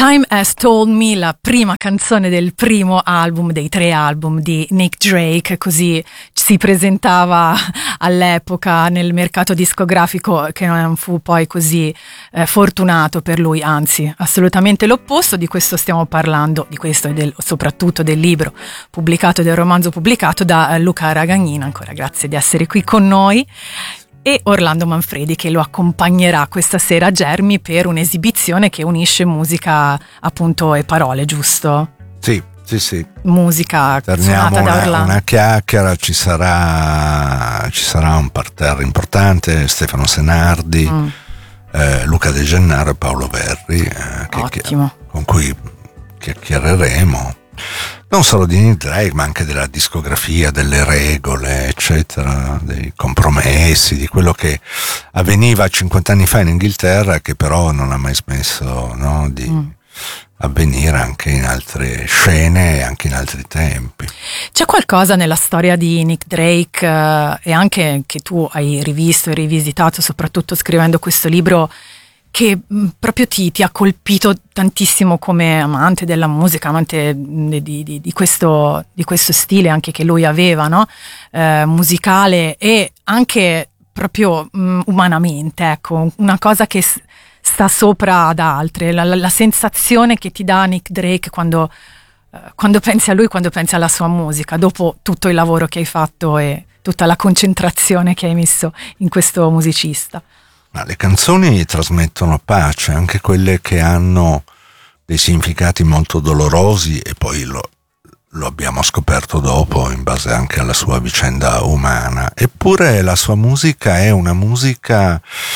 Time Has Told Me, la prima canzone del primo album, dei 3 album di Nick Drake, così si presentava all'epoca nel mercato discografico, che non fu poi così fortunato per lui, anzi assolutamente l'opposto. Di questo stiamo parlando, di questo e soprattutto del libro pubblicato, del romanzo pubblicato da Luca Ragagnina. Ancora grazie di essere qui con noi. E Orlando Manfredi, che lo accompagnerà questa sera a Germi per un'esibizione che unisce musica appunto e parole, giusto? Sì. Musica Torniamo suonata da Orlando. una chiacchiera, ci sarà un parterre importante, Stefano Senardi, Luca De Gennaro e Paolo Verri, con cui chiacchiereremo non solo di Nick Drake, ma anche della discografia, delle regole, eccetera, dei compromessi, di quello che avveniva 50 anni fa in Inghilterra, che però non ha mai smesso, no, di avvenire anche in altre scene e anche in altri tempi. C'è qualcosa nella storia di Nick Drake e anche che tu hai rivisto e rivisitato, soprattutto scrivendo questo libro, che proprio ti ha colpito tantissimo come amante della musica, amante di questo stile anche che lui aveva, no? Musicale e anche proprio umanamente, ecco, una cosa che sta sopra ad altre, la sensazione che ti dà Nick Drake quando pensi a lui, quando pensi alla sua musica, dopo tutto il lavoro che hai fatto e tutta la concentrazione che hai messo in questo musicista. Ma le canzoni trasmettono pace, anche quelle che hanno dei significati molto dolorosi, e poi lo abbiamo scoperto dopo in base anche alla sua vicenda umana. Eppure la sua musica è una musica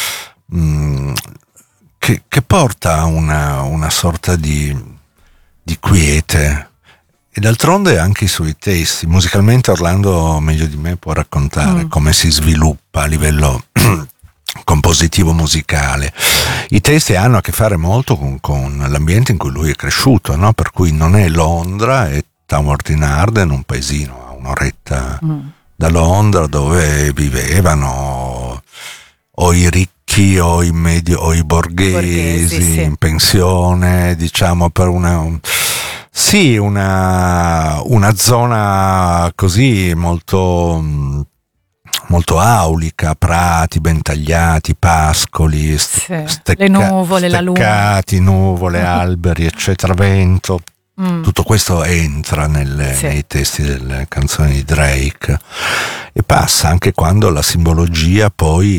che porta a una sorta di quiete. E d'altronde anche i suoi testi, musicalmente Orlando meglio di me può raccontare come si sviluppa a livello compositivo musicale. I testi hanno a che fare molto con l'ambiente in cui lui è cresciuto, no? Per cui non è Londra, è Tamworth in Arden, un paesino a un'oretta da Londra, dove vivevano o i ricchi o i borghesi sì. In pensione, diciamo, per una zona così molto aulica, prati ben tagliati, pascoli, le nuvole, la luna, nuvole, alberi, eccetera, vento. Tutto questo entra nei testi delle canzoni di Drake e passa anche quando la simbologia poi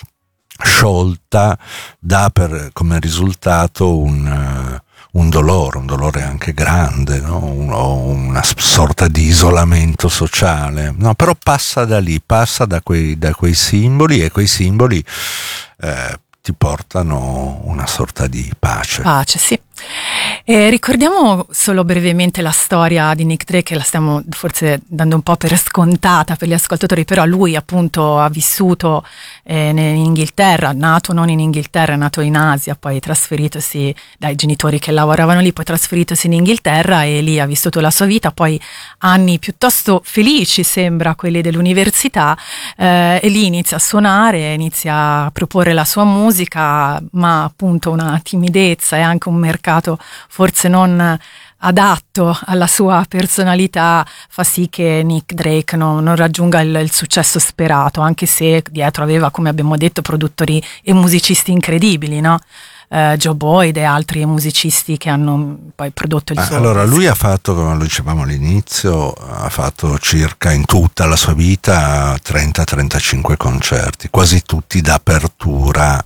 sciolta dà come risultato un dolore anche grande, no? Una sorta di isolamento sociale, no? Però passa da lì, passa da quei simboli, e quei simboli ti portano una sorta di pace. Pace, sì. Ricordiamo solo brevemente la storia di Nick Drake, che la stiamo forse dando un po' per scontata per gli ascoltatori, però lui appunto ha vissuto in Inghilterra, nato non in Inghilterra, è nato in Asia, poi trasferitosi dai genitori che lavoravano lì, poi trasferitosi in Inghilterra e lì ha vissuto la sua vita, poi anni piuttosto felici sembra quelli dell'università, e lì inizia a suonare, inizia a proporre la sua musica, ma appunto una timidezza e anche un mercato forse non adatto alla sua personalità fa sì che Nick Drake non raggiunga il successo sperato, anche se dietro aveva, come abbiamo detto, produttori e musicisti incredibili, no? Joe Boyd e altri musicisti che hanno poi prodotto il suo. Allora, lui ha fatto, come lo dicevamo all'inizio, ha fatto circa in tutta la sua vita 30-35 concerti, quasi tutti d'apertura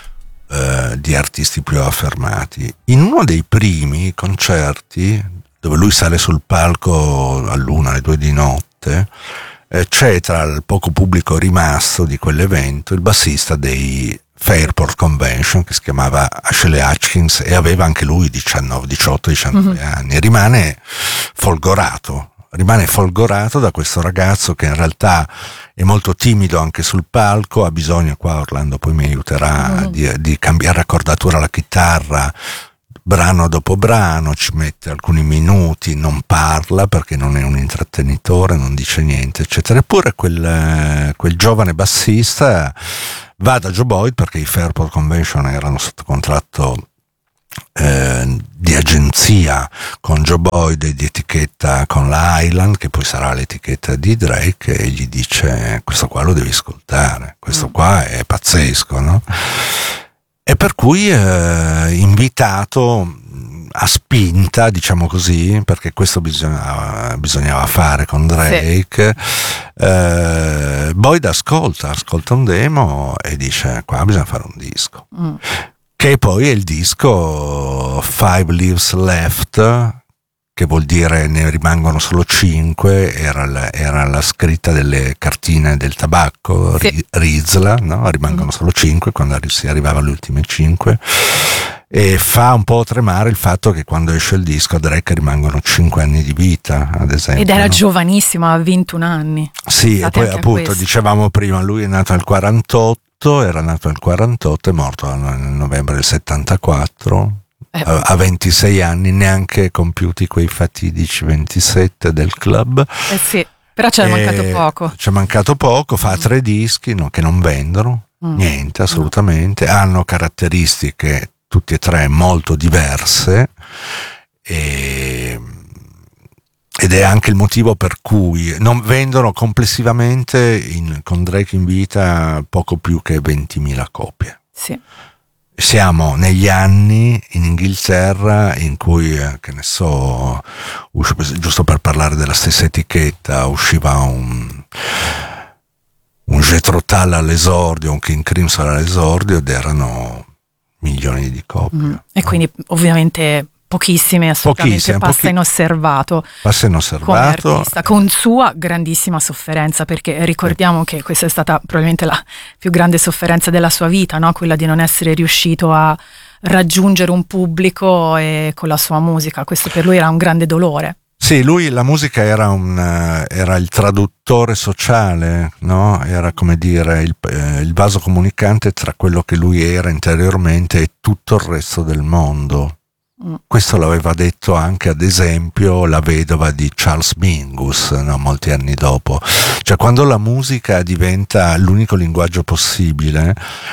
di artisti più affermati. In uno dei primi concerti, dove lui sale sul palco all'1, alle 2 di notte, c'è tra il poco pubblico rimasto di quell'evento il bassista dei Fairport Convention, che si chiamava Ashley Hutchins, e aveva anche lui 18-19 anni. Rimane folgorato da questo ragazzo che in realtà è molto timido anche sul palco, ha bisogno, qua Orlando poi mi aiuterà, di cambiare accordatura alla chitarra brano dopo brano, ci mette alcuni minuti, non parla perché non è un intrattenitore, non dice niente, eccetera. Eppure quel giovane bassista va da Joe Boyd, perché i Fairport Convention erano sotto contratto di agenzia con Joe Boyd e di etichetta con la Island, che poi sarà l'etichetta di Drake, e gli dice: questo qua lo devi ascoltare, questo qua è pazzesco, no? E per cui invitato a spinta, diciamo così, perché questo bisognava fare con Drake. Sì. Boyd ascolta un demo e dice: qua bisogna fare un disco. Che poi è il disco Five Leaves Left, che vuol dire ne rimangono solo 5, era la scritta delle cartine del tabacco, sì. Rizla, no? Rimangono solo 5 quando si arrivava alle ultime 5, e fa un po' tremare il fatto che quando esce il disco a Drake rimangono 5 anni di vita, ad esempio. Ed era giovanissimo, a 21 anni. Sì, e poi appunto dicevamo prima, lui è nato nel 48, era nato nel 48, è morto nel novembre del 74. A 26 anni, neanche compiuti quei fatidici 27 del club. Sì, però ci è mancato poco. Ci è mancato poco, fa 3 dischi che non vendono, niente, assolutamente. Hanno caratteristiche tutti e 3 molto diverse, ed è anche il motivo per cui non vendono complessivamente con Drake in vita poco più che 20.000 copie. Sì. Siamo negli anni in Inghilterra in cui, che ne so, giusto per parlare della stessa etichetta, usciva un Jethro Tull all'esordio, un King Crimson all'esordio, ed erano milioni di copie. E quindi ovviamente pochissime, assolutamente passa inosservato. Passa inosservato. Come artista, con sua grandissima sofferenza, perché ricordiamo che questa è stata probabilmente la più grande sofferenza della sua vita, no? Quella di non essere riuscito a raggiungere un pubblico con la sua musica. Questo per lui era un grande dolore. Sì, lui, la musica era il traduttore sociale, no? Era, come dire, il vaso comunicante tra quello che lui era interiormente e tutto il resto del mondo. Questo l'aveva detto anche, ad esempio, la vedova di Charles Mingus, no? Molti anni dopo. Cioè, quando la musica diventa l'unico linguaggio possibile,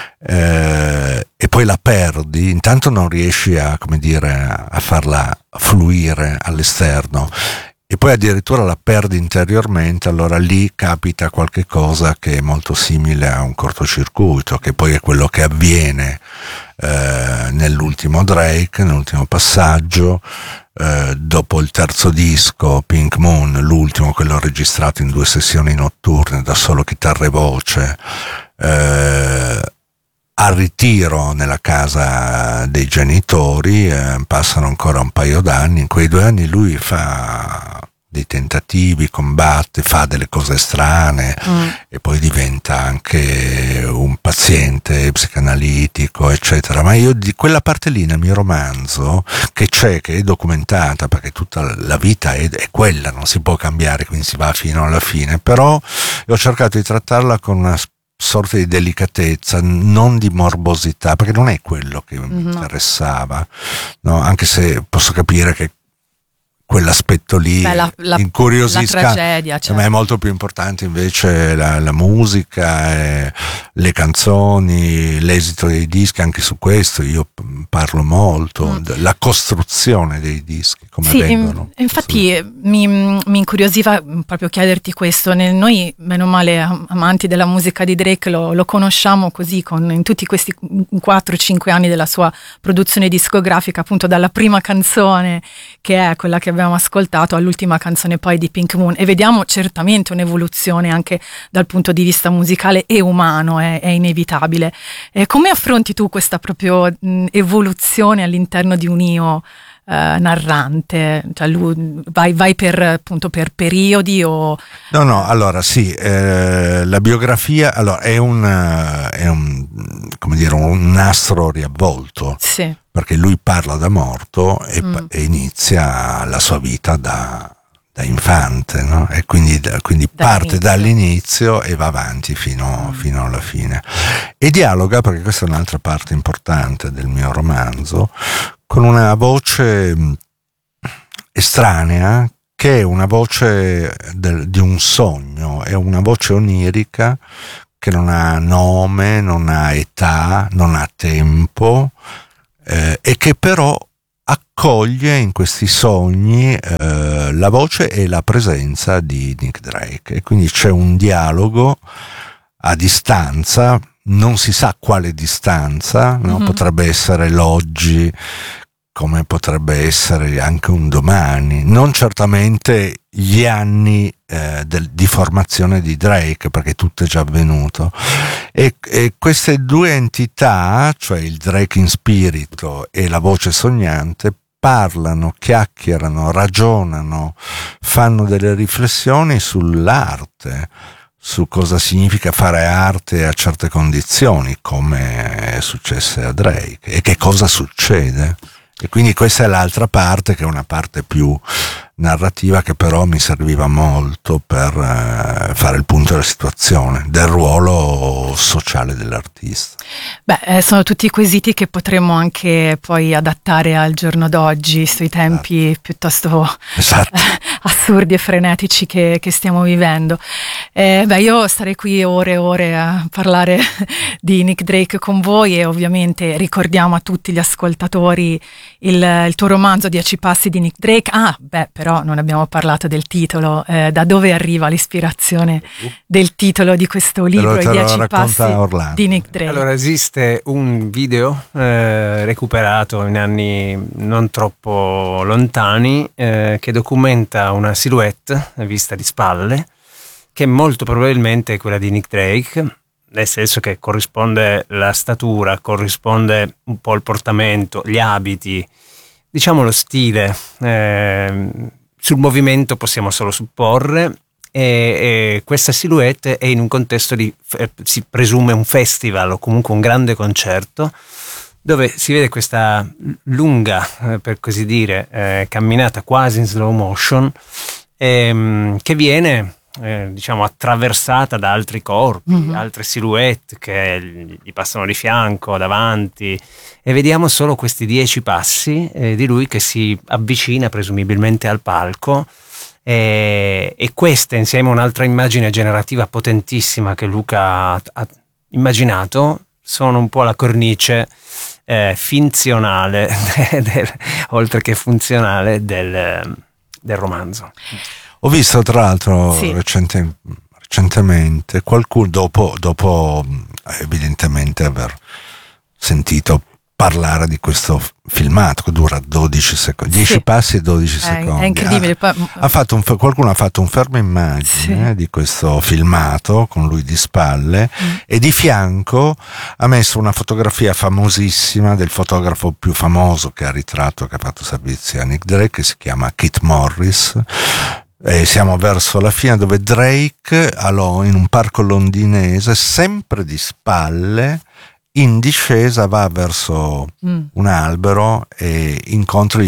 e poi la perdi, intanto non riesci a farla fluire all'esterno, e poi addirittura la perdi interiormente, allora lì capita qualche cosa che è molto simile a un cortocircuito, che poi è quello che avviene nell'ultimo Drake, nell'ultimo passaggio, dopo il terzo disco, Pink Moon, l'ultimo, quello registrato in 2 sessioni notturne da solo chitarra e voce, al ritiro nella casa dei genitori, passano ancora un paio d'anni. In quei 2 anni lui fa dei tentativi, combatte, fa delle cose strane, e poi diventa anche un paziente psicanalitico, eccetera. Ma io di quella parte lì nel mio romanzo, che è documentata, perché tutta la vita è quella, non si può cambiare, quindi si va fino alla fine, però ho cercato di trattarla con una sorta di delicatezza, non di morbosità, perché non è quello che mi interessava, no? Anche se posso capire che quell'aspetto lì incuriosisca, la tragedia, certo. Ma è molto più importante invece la musica, le canzoni, l'esito dei dischi. Anche su questo io parlo molto, la costruzione dei dischi, come vengono. Infatti mi incuriosiva proprio chiederti questo. Noi, meno male, amanti della musica di Drake, lo conosciamo così, in tutti questi 4-5 anni della sua produzione discografica, appunto dalla prima canzone, che è quella che abbiamo ascoltato, all'ultima canzone poi di Pink Moon, e vediamo certamente un'evoluzione anche dal punto di vista musicale e umano, è inevitabile. Come affronti tu questa proprio evoluzione all'interno di un io narrante? Cioè, vai per periodi o... No, allora sì, la biografia, allora, è un nastro riavvolto. Sì. Perché lui parla da morto e inizia la sua vita da infante, no? E quindi parte dall'inizio e va avanti fino alla fine. E dialoga, perché questa è un'altra parte importante del mio romanzo, con una voce estranea, che è una voce di un sogno, è una voce onirica che non ha nome, non ha età, non ha tempo, e che però accoglie in questi sogni la voce e la presenza di Nick Drake, e quindi c'è un dialogo a distanza, non si sa quale distanza, no? Potrebbe essere l'oggi, come potrebbe essere anche un domani, non certamente gli anni di formazione di Drake, perché tutto è già avvenuto, e queste due entità, cioè il Drake in spirito e la voce sognante, parlano, chiacchierano, ragionano, fanno delle riflessioni sull'arte, su cosa significa fare arte a certe condizioni, come è successo a Drake, e che cosa succede. E quindi questa è l'altra parte, che è una parte più narrativa, che però mi serviva molto per fare il punto della situazione, del ruolo sociale dell'artista. Beh, sono tutti quesiti che potremmo anche poi adattare al giorno d'oggi, sui tempi piuttosto assurdi e frenetici che stiamo vivendo. Io starei qui ore e ore a parlare di Nick Drake con voi, e ovviamente ricordiamo a tutti gli ascoltatori il tuo romanzo 10 passi di Nick Drake. Però non abbiamo parlato del titolo, da dove arriva l'ispirazione del titolo di questo libro, i 10 passi di Nick Drake? Allora, esiste un video recuperato in anni non troppo lontani che documenta una silhouette vista di spalle, che molto probabilmente è quella di Nick Drake, nel senso che corrisponde la statura, corrisponde un po' il portamento, gli abiti, diciamo lo stile. Sul movimento possiamo solo supporre, e questa silhouette è in un contesto di, si presume, un festival o comunque un grande concerto, dove si vede questa lunga, per così dire, camminata quasi in slow motion, che viene diciamo attraversata da altri corpi, altre silhouette che gli passano di fianco, davanti, e vediamo solo questi 10 passi di lui che si avvicina presumibilmente al palco, e questa, insieme a un'altra immagine generativa potentissima che Luca ha immaginato, sono un po' la cornice finzionale oltre che funzionale del romanzo. Ho visto tra l'altro recentemente qualcuno, dopo evidentemente aver sentito parlare di questo filmato che dura 12 secondi, 10 passi e 12 secondi. È incredibile. Qualcuno ha fatto un fermo immagine di questo filmato con lui di spalle, e di fianco ha messo una fotografia famosissima del fotografo più famoso che ha fatto servizi a Nick Drake, che si chiama Kit Morris. E siamo verso la fine, dove Drake in un parco londinese, sempre di spalle, in discesa, va verso un albero, e gli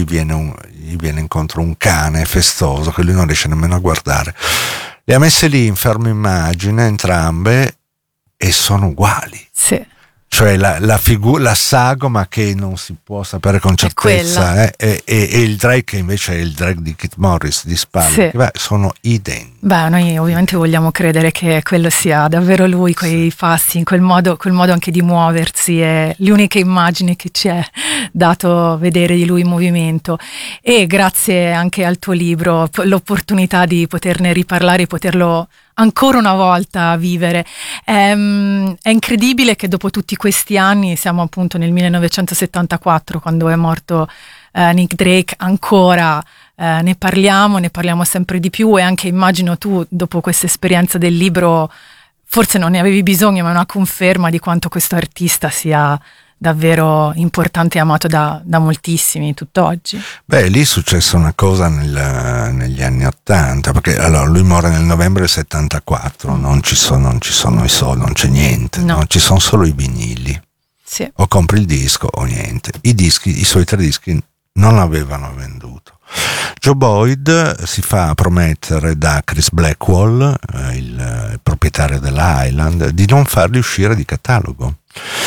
viene incontro un cane festoso che lui non riesce nemmeno a guardare. Le ha messe lì in fermo immagine entrambe, e sono uguali. Sì. Cioè la sagoma che non si può sapere con certezza, e il Drake che invece è il Drake di Kit Morris di spalle, che sono identici. Noi ovviamente vogliamo credere che quello sia davvero lui, quei passi, quel modo anche di muoversi, è l'unica immagine che ci è dato vedere di lui in movimento. E grazie anche al tuo libro, l'opportunità di poterne riparlare, poterlo ancora una volta vivere. È incredibile che dopo tutti questi anni, siamo appunto nel 1974 quando è morto Nick Drake, ancora ne parliamo sempre di più, e anche immagino tu, dopo questa esperienza del libro, forse non ne avevi bisogno, ma è una conferma di quanto questo artista sia davvero importante e amato da moltissimi tutt'oggi. Lì è successa una cosa negli anni '80, perché allora lui muore nel novembre del '74, non ci sono i soldi, non c'è niente, no? Ci sono solo i vinili. Sì. O compri il disco o niente. I suoi 3 dischi non avevano venduto. Joe Boyd si fa promettere da Chris Blackwell, il proprietario dell'Island, di non farli uscire di catalogo.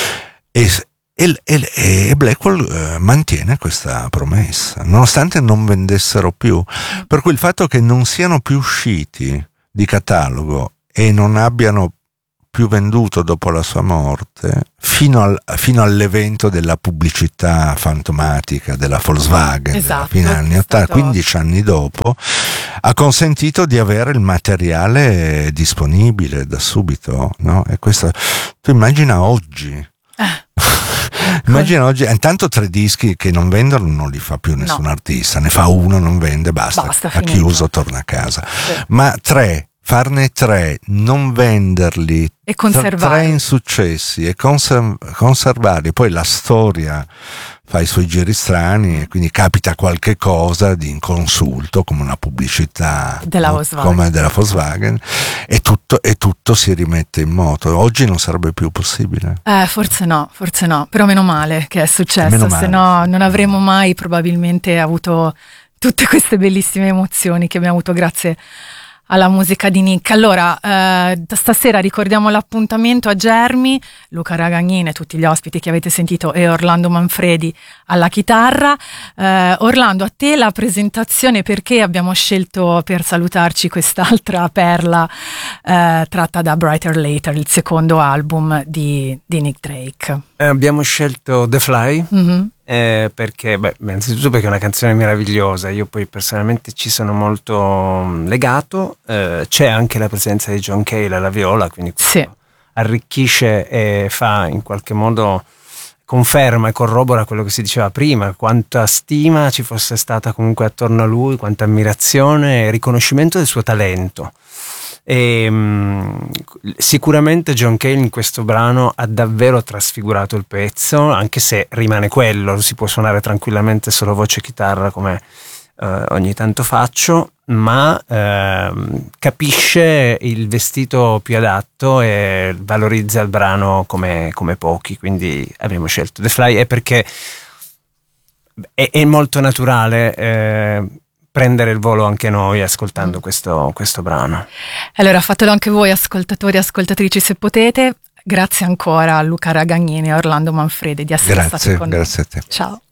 E Blackwell mantiene questa promessa, nonostante non vendessero più. Per cui il fatto che non siano più usciti di catalogo e non abbiano più venduto dopo la sua morte, fino all'evento della pubblicità fantomatica della Volkswagen, esatto, a fine anni 80, 15 anni dopo, ha consentito di avere il materiale disponibile da subito, no? E questo, tu immagina oggi. Immagina oggi, intanto 3 dischi che non vendono non li fa più nessun artista, ne fa uno, non vende, basta ha chiuso, torna a casa. Sì. Ma 3, farne 3, non venderli e conservarli, 3 insuccessi e conservarli, poi la storia fa i suoi giri strani e quindi capita qualche cosa di inconsulto, come una pubblicità della Volkswagen, come della Volkswagen, e tutto si rimette in moto. Oggi non sarebbe più possibile. Forse no, però meno male che è successo, se no non avremmo mai probabilmente avuto tutte queste bellissime emozioni che abbiamo avuto grazie alla musica di Nick. Allora, stasera ricordiamo l'appuntamento a Germi, Luca Ragagnini e tutti gli ospiti che avete sentito e Orlando Manfredi alla chitarra. Orlando, a te la presentazione, perché abbiamo scelto per salutarci quest'altra perla tratta da Brighter Later, il secondo album di Nick Drake? Abbiamo scelto The Fly. Perché, innanzitutto perché è una canzone meravigliosa, io poi personalmente ci sono molto legato, c'è anche la presenza di John Cale alla viola, quindi arricchisce e fa in qualche modo, conferma e corrobora quello che si diceva prima, quanta stima ci fosse stata comunque attorno a lui, quanta ammirazione e riconoscimento del suo talento. E sicuramente John Cale in questo brano ha davvero trasfigurato il pezzo, anche se rimane quello, si può suonare tranquillamente solo voce e chitarra come ogni tanto faccio, ma capisce il vestito più adatto e valorizza il brano come pochi, quindi abbiamo scelto The Fly, perché è molto naturale prendere il volo anche noi ascoltando questo brano. Allora fatelo anche voi, ascoltatori e ascoltatrici, se potete. Grazie ancora a Luca Ragagnini e a Orlando Manfredi di essere stati con noi. Grazie a te. Ciao.